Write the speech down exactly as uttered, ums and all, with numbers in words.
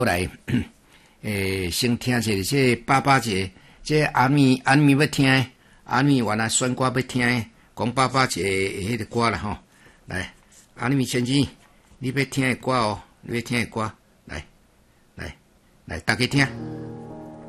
来，诶，先听一下这爸爸节，这阿咪阿咪要听的，阿咪原来选歌要听的，讲爸爸节迄个歌啦吼。来，阿咪先生，你要听的歌哦，你要听的歌，来来来，大家听。